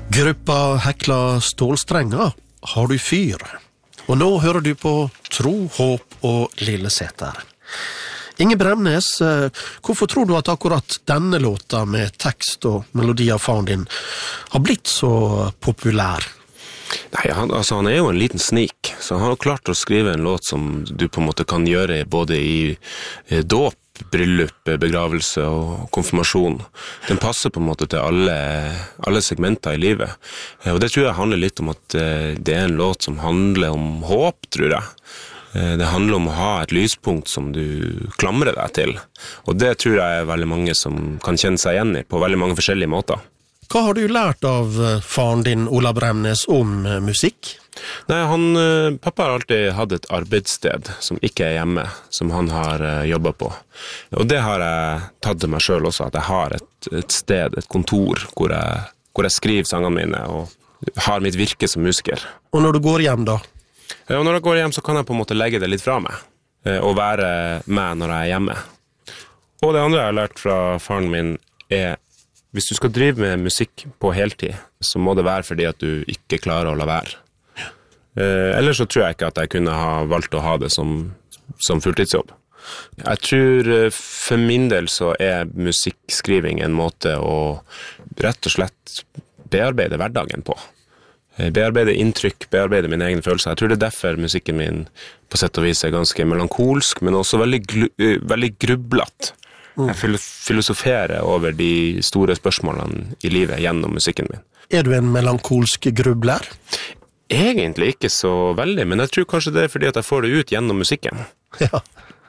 Gruppa Hekla stålstrenger har du fyr. Og nå hører du på Tro, Håp og Lilleseter. Inge Bremnes, hvorfor tror du at akkurat denne låta med tekst og melodi av faren din har blitt så populær? Nei, han er jo en liten snik, så han har jo klart å skrive en låt som du på en måte kan gjøre både i dåp, bryllup, begravelse og konfirmasjon. Den passer på en måte til alle segmenter i livet. Og det tror jeg handler litt om at det er en låt som handler om håp, tror jeg. Det handler om å ha et lyspunkt som du klamrer deg til. Og det tror jeg er veldig mange som kan kjenne seg igjen i på veldig mange forskjellige måter. Hva har du lært av faren din, Ola Bremnes, om musikk? Nei, pappa har alltid hatt et arbeidssted som ikke er hjemme, som han har jobbet på. Og det har jeg tatt til meg selv også, at jeg har et sted, et kontor, hvor jeg skriver sangene mine og har mitt virke som musiker. Og når du går hjem da? Ja, og når jeg går hjem så kan jeg på en måte legge det litt fra meg, og være med når jeg er hjemme. Og det andre jeg har lært fra faren min er, hvis du skal drive med musikk på heltid, så må det være fordi at du ikke klarer å la være. Ellers så tror jeg ikke at jeg kunne ha valgt å ha det som fulltidsjobb. Jeg tror for min del så er musikkskriving en måte å rett og slett bearbeide hverdagen på. Bearbeide inntrykk, bearbeide mine egne følelser. Jeg tror det er derfor musikken min på sett og vis er ganske melankolsk, men også veldig grublet. Jeg filosoferer over de store spørsmålene i livet gjennom musikken min. Er du en melankolsk grubler? Egentlig ikke så veldig, men jeg tror kanskje det er fordi at jeg får det ut gjennom musikken. Ja.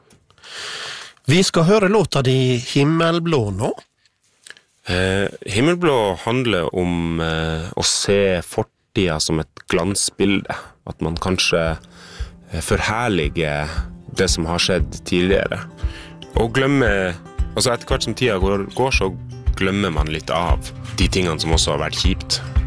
Vi skal høre låta di Himmelblå nå. Himmelblå handler om å se fortida som et glansbilde. At man kanskje forherliger det som har skjedd tidligere. Og glemmer, altså etter hvert som tida går så glemmer man litt av de tingene som også har vært kjipt.